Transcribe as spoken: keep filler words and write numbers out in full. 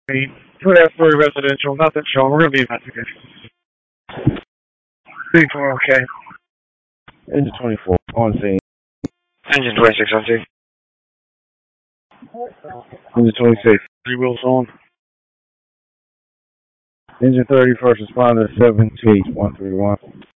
two Asbury Residential, nothing showing. We're going to be investigating. three four, okay. Engine twenty-four, on scene. Engine twenty-six on scene. Engine twenty-six. Three wheels on. Engine thirty, first responder, seven two eight one three one.